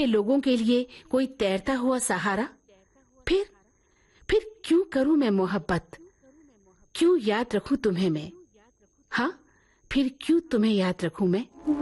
में लोगों के लिए कोई तैरता हुआ सहारा? फिर क्यों करूं मैं मोहब्बत? क्यों याद रखूं तुम्हें मैं? हाँ, फिर क्यों तुम्हें याद रखूं मैं?